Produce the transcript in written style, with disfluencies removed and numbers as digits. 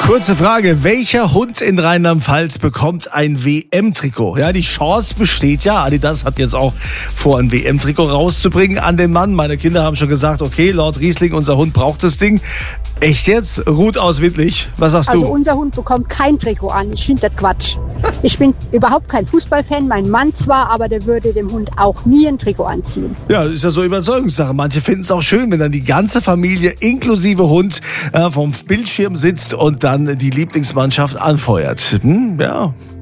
Kurze Frage, welcher Hund in Rheinland-Pfalz bekommt ein WM-Trikot? Ja, die Chance besteht ja. Adidas hat jetzt auch vor, ein WM-Trikot rauszubringen an den Mann. Meine Kinder haben schon gesagt, okay, Lord Riesling, unser Hund braucht das Ding. Echt jetzt? Ruth aus Wittlich, was sagst du? Also unser Hund bekommt kein Trikot an. Ich finde das Quatsch. Ich bin überhaupt kein Fußballfan, mein Mann zwar, aber der würde dem Hund auch nie ein Trikot anziehen. Ja, das ist ja so Überzeugungssache. Manche finden es auch schön, wenn dann die ganze Familie inklusive Hund vom Bildschirm sitzt und dann die Lieblingsmannschaft anfeuert. Ja.